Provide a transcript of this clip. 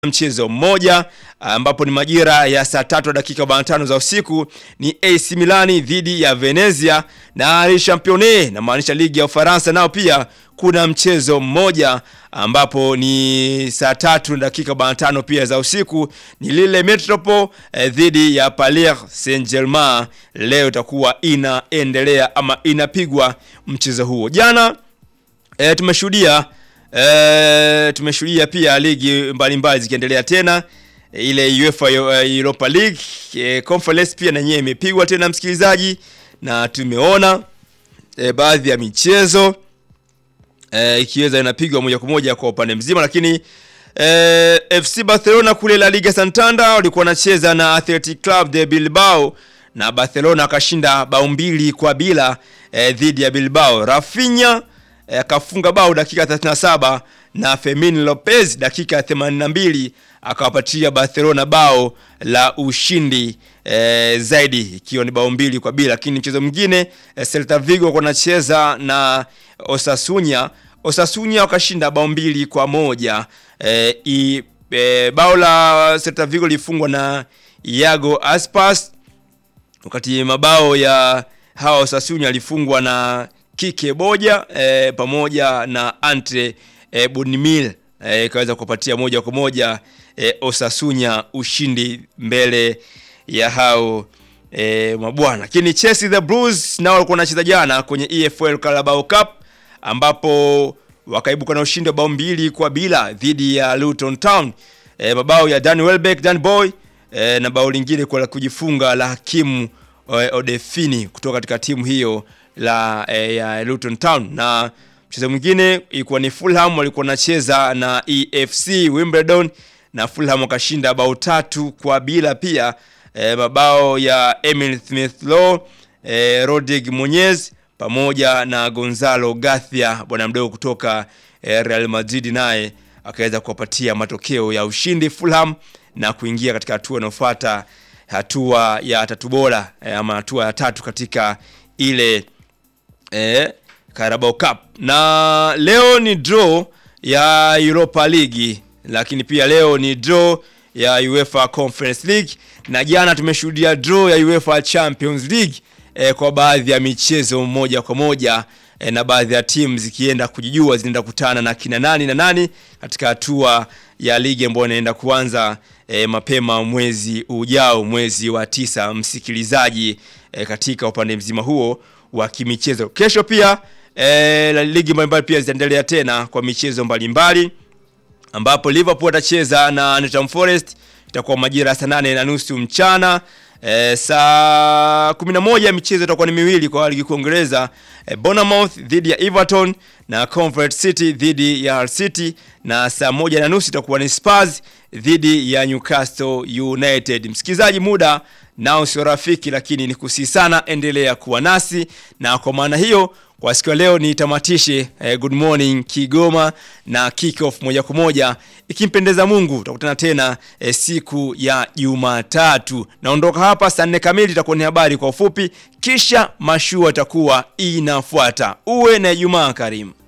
mchezo mmoja ambapo ni majira ya saa 3:45 za usiku ni AC Milan dhidi ya Venezia, na Le Championnat na maanisha ligi ya Ufaransa nao pia kuna mchezo mmoja ambapo ni saa 3:45 pia za usiku ni Lille Metropole dhidi ya Paris Saint-Germain. Leo itakuwa inaendelea ama inapigwa mchezo huo. Jana tumeshuhudia pia ligi mbalimbali zikiendelea tena. Ile UEFA Europa League Conference pia na yenyewe imepigwa tena msikilizaji, na tumeona baadhi ya michezo ikiweza inapigwa moja kwa moja kwa upande mzima. Lakini FC Barcelona kule La Liga Santander walikuwa wanacheza na Athletic Club de Bilbao na Barcelona akashinda bao 2-0 dhidi ya Bilbao. Rafinha akafunga bao dakika 37 na Fermin Lopez dakika 82 akawapatia Barcelona bao la ushindi zaidi ikiwa ni bao 2-0. Lakini mchezo mwingine Celta Vigo wanacheza na Osasuna wakashinda bao 2-1. Bao la Celta Vigo lifungwa na Iago Aspas, wakati mabao ya hawa Osasuna yalifungwa na Kike Boja pamoja na Andre Bunimil, ikaweza kupatia moja kwa moja Osasuna ushindi mbele ya hao mabwana. Lakini Chelsea the Blues nao walikuwa wanacheza jana kwenye EFL Carabao Cup ambapo wakaibuka na ushindi wa bao 2-0 dhidi ya Luton Town. Mabao ya Dan Welbeck, Dan Boy na bao lingine kwa kujifunga la Hakim Odefini kutoka katika timu hiyo ya Luton Town. Na mchezo mwingine ilikuwa ni Fulham walikuwa wanacheza na EFC Wimbledon na Fulham wakashinda bao 3-0 pia. Mabao ya Emil Smith-Rowe, Rodrigo Muñez pamoja na Gonzalo Garcia bwana mdogo kutoka Real Madrid, naye akaweza kuwapatia matokeo ya ushindi Fulham na kuingia katika hatua inayofuata, hatua ya tatu bora ama hatua ya tatu katika ile Carabao Cup. Na leo ni draw ya Europa League, lakini pia leo ni draw ya UEFA Conference League, na jana tumeshuhudia draw ya UEFA Champions League kwa baadhi ya michezo moja kwa moja, na baadhi ya timu zikienda kujijua zinaenda kutana na kina nani na nani katika hatua ya ligi ambayo inaenda kuanza mapema mwezi ujao, mwezi wa 9 msikilizaji, katika upande mzima huo wa kimichezo. Kesho pia ligi mbalimbali pia zitaendelea tena kwa michezo mbalimbali, ambapo Liverpool atacheza na Nottingham Forest, itakuwa majira saa 8:30 mchana. Saa 11 michezo itakuwa ni miwili kwa ligi kuu Uingereza, Bournemouth dhidi ya Everton na Coventry City dhidi ya Hull City, na saa 1:30 itakuwa ni Spurs dhidi ya Newcastle United. Msikilizaji, muda nao sio rafiki, lakini nikusihi sana endelea kuwa nasi, na kwa maana hiyo kwa siku ya leo ni tamatishe Good Morning Kigoma na kick off moja kwa moja. Ikimpendeza Mungu tutakutana tena siku ya Jumatatu. Naondoka hapa saa 4 kamili, itakuwa ni habari kwa ufupi, kisha mashua itakuwa inafuata. Uwe na Ijumaa karimu.